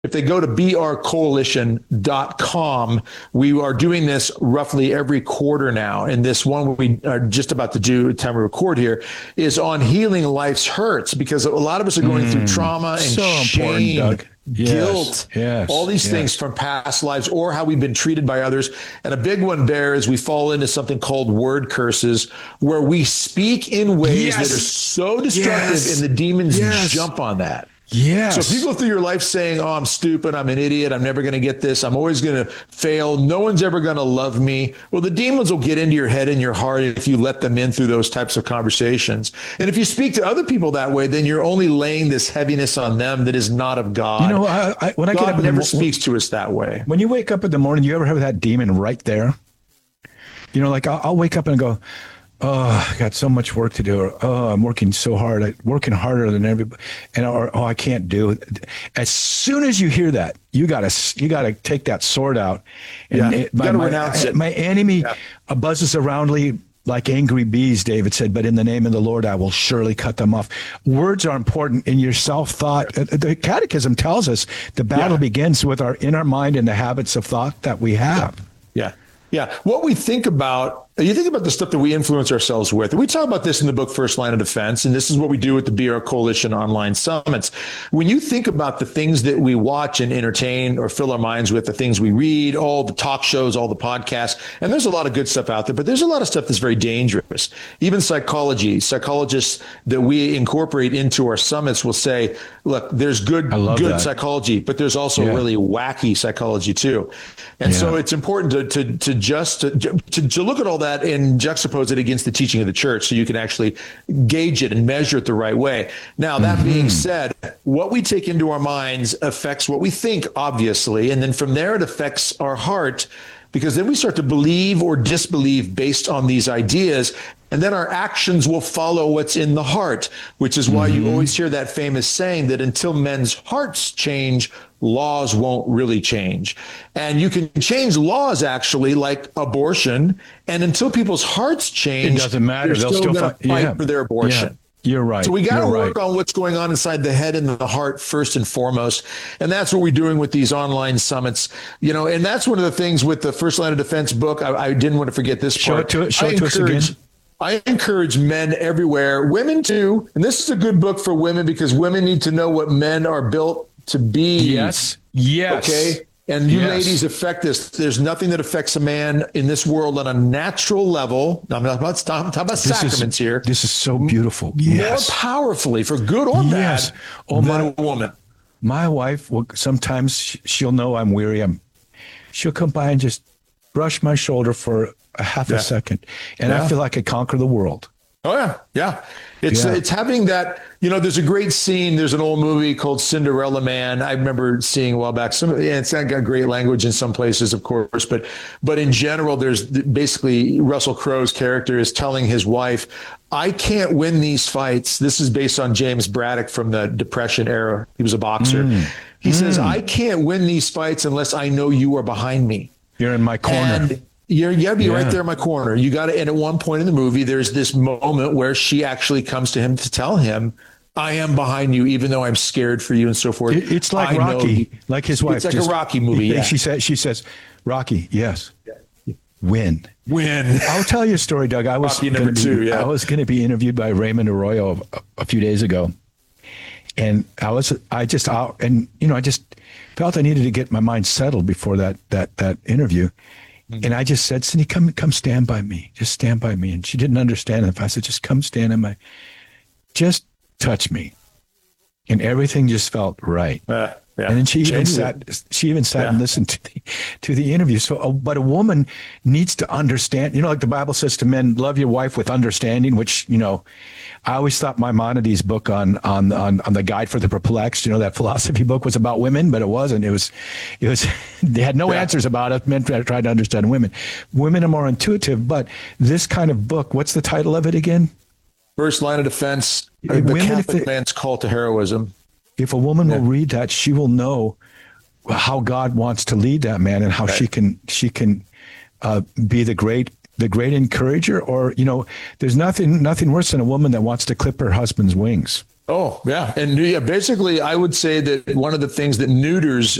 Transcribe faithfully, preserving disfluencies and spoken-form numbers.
if they go to b r coalition dot com, we are doing this roughly every quarter now. And this one we are just about to do, time we record here, is on healing life's hurts, because a lot of us are going mm, through trauma and so shame, Doug. Yes, guilt, yes, all these yes. things from past lives or how we've been treated by others. And a big one, Bear, is we fall into something called word curses, where we speak in ways yes. that are so destructive yes. and the demons yes. jump on that. Yes. So if you go through your life saying, oh, I'm stupid, I'm an idiot, I'm never going to get this, I'm always going to fail, no one's ever going to love me, well, the demons will get into your head and your heart if you let them in through those types of conversations. And if you speak to other people that way, then you're only laying this heaviness on them that is not of God. You know, I, I, when I God get up never mo- speaks to us that way. When you wake up in the morning, you ever have that demon right there? You know, like I'll, I'll wake up and go, oh, I got so much work to do. Or, oh, I'm working so hard. I'm working harder than everybody. And or, oh, I can't do it. As soon as you hear that, you gotta you gotta take that sword out. And yeah, it, my, gotta my, renounce it. My enemy yeah. buzzes aroundly like angry bees, David said, but in the name of the Lord, I will surely cut them off. Words are important in your self-thought. Yeah. The Catechism tells us the battle yeah. begins with our in our mind and the habits of thought that we have. Yeah. yeah. Yeah. What we think about, you think about the stuff that we influence ourselves with. And we talk about this in the book, First Line of Defense. And this is what we do with the B R Coalition online summits. When you think about the things that we watch and entertain or fill our minds with, the things we read, all the talk shows, all the podcasts, and there's a lot of good stuff out there, but there's a lot of stuff that's very dangerous. Even psychology, psychologists that we incorporate into our summits will say, look, there's good, good that. psychology, but there's also yeah. really wacky psychology too. And yeah. so it's important to, to, to just to, to, to look at all that and juxtapose it against the teaching of the church so you can actually gauge it and measure it the right way. Now, that mm-hmm. being said, what we take into our minds affects what we think, obviously. And then from there, it affects our heart, because then we start to believe or disbelieve based on these ideas. And then our actions will follow what's in the heart, which is why mm-hmm. you always hear that famous saying that until men's hearts change, laws won't really change. And you can change laws, actually, like abortion. And until people's hearts change, it doesn't matter. They're They'll still, still going to fight fight yeah. for their abortion. Yeah. You're right. So we got to work right. on what's going on inside the head and the heart first and foremost. And that's what we're doing with these online summits. You know, and that's one of the things with the First Line of Defense book. I, I didn't want to forget this show part. It to, show I it to us again. I encourage men everywhere, women too. And this is a good book for women because women need to know what men are built to be. Yes. Yes. Okay. And you yes. ladies affect this. There's nothing that affects a man in this world on a natural level. I'm not about, I'm talking about this sacraments is, here. This is so beautiful. More Yes. powerfully, for good or yes. bad, oh, than my, a woman. My wife will sometimes she'll know I'm weary. I'm, she'll come by and just brush my shoulder for a half yeah. a second. And yeah. I feel like I conquer the world. Oh, yeah. Yeah. It's yeah. it's having that, you know, there's a great scene. There's an old movie called Cinderella Man. I remember seeing a while back. Some, yeah, it's not got great language in some places, of course, but but in general, there's basically Russell Crowe's character is telling his wife, I can't win these fights. This is based on James Braddock from the Depression era. He was a boxer. Mm. He mm. says, I can't win these fights unless I know you are behind me. You're in my corner. And You're, you gotta be yeah. right there in my corner. You got to, and at one point in the movie, there's this moment where she actually comes to him to tell him, I am behind you, even though I'm scared for you and so forth. It, it's like I Rocky, like his wife. It's like just, a Rocky movie. Yeah. She says, she says, Rocky, yes, yeah. win. Win. I'll tell you a story, Doug. I was Rocky number be, two, yeah. I was going to be interviewed by Raymond Arroyo a, a few days ago. And I was, I just, I, and you know, I just felt I needed to get my mind settled before that, that, that interview. And I just said, Cindy, come come stand by me. Just stand by me. And she didn't understand it. I said, just come stand in my, just touch me. And everything just felt right. Uh, yeah. And then she even Changes sat, it. she even sat Yeah. and listened to the, to the interview. So, uh, but a woman needs to understand, you know, like the Bible says to men, love your wife with understanding, which, you know, I always thought Maimonides' book on, on, on, on the Guide for the Perplexed, you know, that philosophy book was about women, but it wasn't. It was, it was, they had no Yeah. answers about it. Men tried to understand women. Women are more intuitive, but this kind of book, what's the title of it again? First Line of Defense, uh, the Women, Catholic if they- man's call to heroism. If a woman Yeah. will read that, she will know how God wants to lead that man and how Right. she can she can uh, be the great the great encourager. Or, you know, there's nothing nothing worse than a woman that wants to clip her husband's wings. Oh, yeah. And yeah, basically, I would say that one of the things that neuters